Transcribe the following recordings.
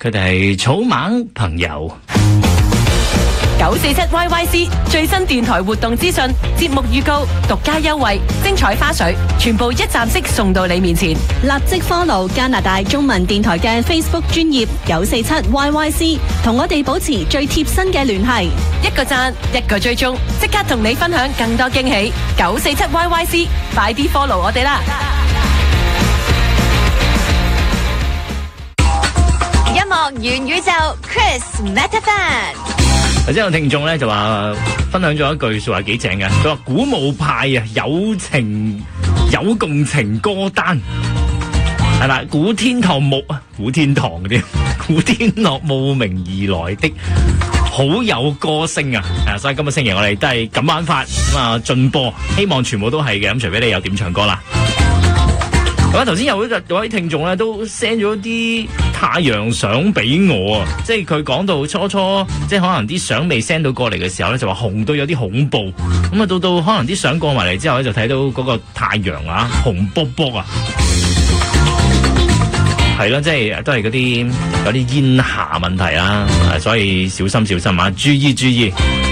佢哋係草蜢朋友。 947YYC 最新電台活動資訊、節目預告、獨家優惠、精彩花絮，全部一站式送到你面前。 立即 follow 加拿大中文電台嘅 Facebook 專頁947YYC， 同我哋保持最貼身嘅聯繫。 一個讚，一個追蹤，即刻同你分享更多驚喜。947YYC， 快啲 follow 我哋啦！ 音樂元宇宙 Chris Metaphan。 或者有聽眾咧就話分享咗一句說話幾正嘅，佢話鼓舞派啊，有共情歌單係啦，古天樂嗰啲古天樂慕名而來的好有歌聲啊！所以今個星期我哋都係咁玩法咁啊進播，希望全部都係嘅，咁除非你有點唱歌啦。咁啊頭先有位聽眾咧都 send 咗啲太陽相俾我啊，即係佢講到初即係可能啲相未 send 到過嚟嘅時候咧，就話紅到有啲恐怖。咁啊到可能啲相過埋嚟之後咧，就睇到嗰個太陽啊紅卜卜啊，係咯，即係都係嗰啲有啲煙霞問題啦，所以小心啊，注意。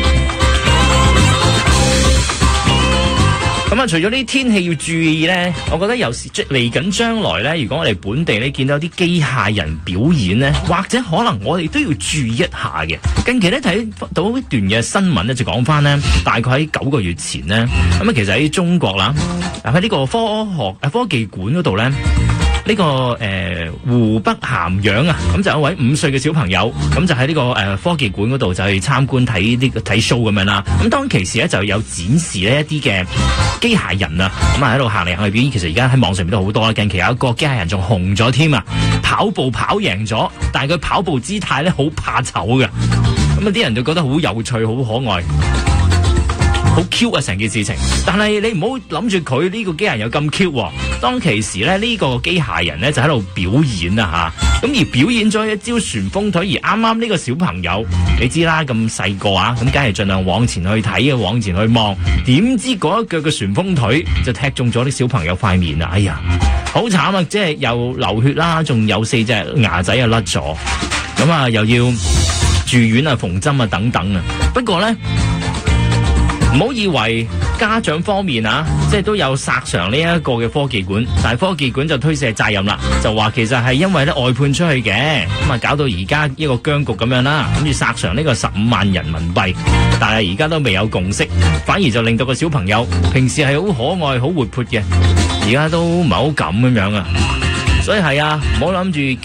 咁啊，除咗呢啲天氣要注意咧，我覺得有時嚟緊將來咧，如果我哋本地咧見到啲機械人表演咧，或者可能我哋都要注意一下嘅。近期咧睇到一段嘅新聞咧，就講翻咧，大概喺9個月前咧，咁啊其實喺中國啦，喺呢個科技館嗰度咧。呢個湖北咸陽啊，咁就有一位5歲嘅小朋友，咁就喺呢個科技館嗰度就去參觀睇 show 咁樣啦。咁當其時咧就有展示呢一啲嘅機械人啊，咁啊喺度行嚟行去表演。其實而家喺網上面都好多啦。近期有一個機械人仲紅咗添啊，跑步跑贏咗，但係佢跑步姿態咧好怕醜嘅。咁啊啲人就覺得好有趣，好可愛。好 cute 啊成件事情，但係你唔好諗住佢呢個機械人有咁 cute 喎。當其時咧呢個機械人咧就喺度表演啊吓，咁而表演咗一招旋風腿，而啱啱呢個小朋友你知啦咁細個啊，咁梗係盡量往前去睇啊，往前去望，點知嗰一腳嘅旋風腿就踢中咗啲小朋友塊面啊！哎呀，好慘啊！即係又流血啦，仲有4隻牙仔啊甩咗，咁啊又要住院啊縫針啊等等啊。不過咧，唔好以為家長方面啊，即係都有索償呢一個嘅科技館，但係科技館就推卸責任啦，就話其實係因為咧外判出去嘅，咁啊搞到而家一個僵局咁樣啦，諗住索償呢個15萬人民幣，但係而家都未有共識，反而就令到個小朋友平時係好可愛、好活潑嘅，而家都唔係好咁樣啊，所以係啊，唔好諗住。